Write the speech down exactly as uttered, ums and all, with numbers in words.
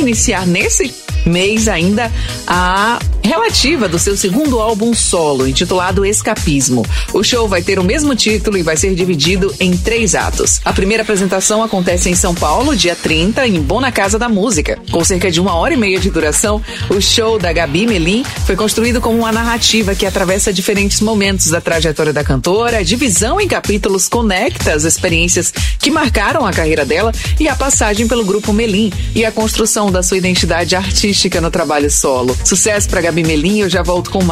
iniciar nesse mês ainda a relativa do seu segundo álbum solo, intitulado Escapismo. O show vai ter o mesmo título e vai ser dividido em três atos. A primeira apresentação acontece em São Paulo, dia trinta, em Bona Casa da Música. Com cerca de uma hora e meia de duração, o show da Gabi Melim foi construído como uma narrativa que atravessa diferentes momentos da trajetória da cantora, a divisão em capítulos conecta as experiências que marcaram a carreira dela e a passagem pelo grupo Melim e a construção da sua identidade artística no trabalho solo. Sucesso para Gabi Melim, eu já volto com mais.